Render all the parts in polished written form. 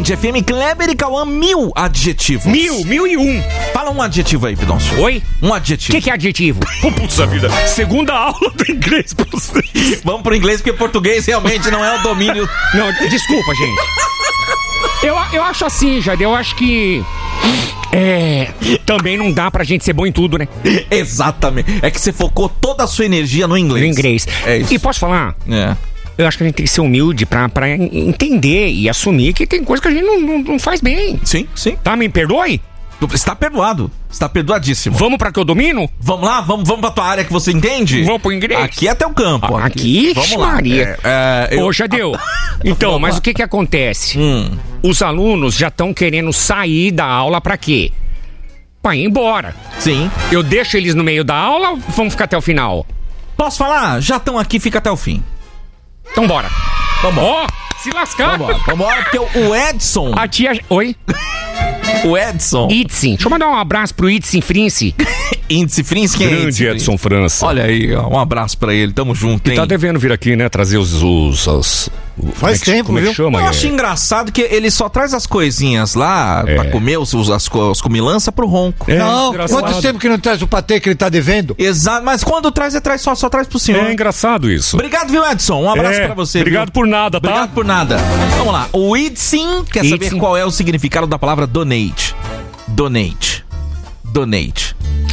Band FM, Kleber e Cauã, 1000 adjetivos. 1001. Fala um adjetivo aí, Pidoncio. Oi? Um O adjetivo. que é adjetivo? Puxa vida. Segunda aula do inglês pra vocês. Vamos pro inglês, porque português realmente não é o domínio. Não, desculpa, gente. Eu acho assim, Jade, eu acho que... também não dá pra gente ser bom em tudo, né? Exatamente. É que você focou toda a sua energia no inglês. No inglês. É isso. E posso falar? É. Eu acho que a gente tem que ser humilde pra entender e assumir que tem coisa que a gente não faz bem. Sim, sim. Tá? Me perdoe? Está perdoado. Está perdoadíssimo. Vamos pra que eu domino? Vamos lá? Vamos pra tua área que você entende? Vamos pro inglês? Aqui é teu campo. Aqui? Vamos lá. Maria. Eu... Ô, Jadeu. Então, Vamos mas lá. o que acontece? Os alunos já estão querendo sair da aula pra quê? Pra ir embora. Sim. Eu deixo eles no meio da aula ou vamos ficar até o final? Posso falar? Já estão aqui, fica até o fim. Então bora. Vambora. Ó, se lascar. Vambora, porque o Edson... A tia... Oi? O Edson... Itzin. Deixa eu mandar um abraço pro Itzin Frince. Índice Frins, quem é Grande Índice Edson França. Olha aí, ó, um abraço pra ele, tamo junto, hein? Tá devendo vir aqui, né? Trazer Faz tempo, como é que viu? chama? Eu acho engraçado que ele só traz as coisinhas lá pra comer, as comilanças pro ronco. Não, engraçado. quanto tempo que não traz o patê que ele tá devendo? Exato, mas quando traz, só traz pro senhor. É engraçado isso. Obrigado, viu, Edson? Um abraço pra você. Obrigado viu? por nada, tá? Obrigado por nada. Vamos lá. O Itzin quer saber Itzin. qual é o significado da palavra donate. Donate. Donate.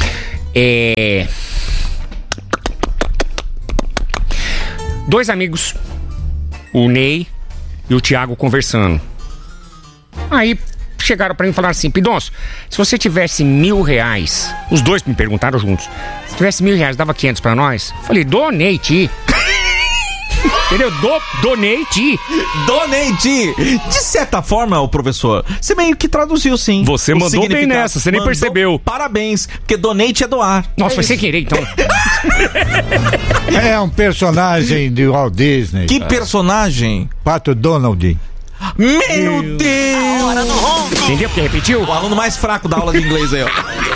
Dois amigos, o Ney e o Thiago, conversando. Aí chegaram pra mim e falaram assim: Pidoncio, se você tivesse R$1.000, os dois me perguntaram juntos, se tivesse R$1.000, dava 500 pra nós? Falei, donate. Entendeu? Donate. Donate. De certa forma, o professor, você meio que traduziu, sim. Você o mandou bem significado. nessa, você nem Mandou. percebeu. Parabéns, porque donate é doar. Nossa, foi isso. sem querer, então. É um personagem de Walt Disney. Que personagem? Pato Donald. Meu Deus! Entendeu porque repetiu? O aluno mais fraco da aula de inglês aí, ó.